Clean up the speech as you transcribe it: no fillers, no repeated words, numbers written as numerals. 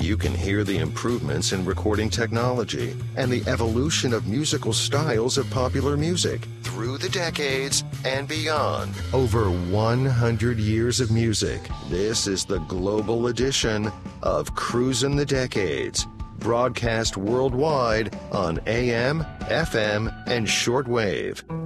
You can hear the improvements in recording technology and the evolution of musical styles of popular music through the decades and beyond. Over 100 years of music. This is the global edition of Cruisin' the Decades, broadcast worldwide on AM, FM, and shortwave.